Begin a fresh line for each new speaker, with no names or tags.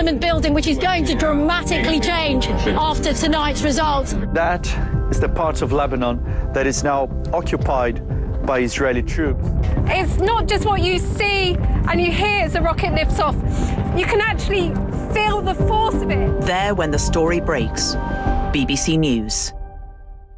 Parliament building, which is going to dramatically change after tonight's results.
That is the part of Lebanon that is now occupied by Israeli troops.
It's not just what you see and you hear as the rocket lifts off. You can actually feel the force of it.
There when the story breaks. BBC News.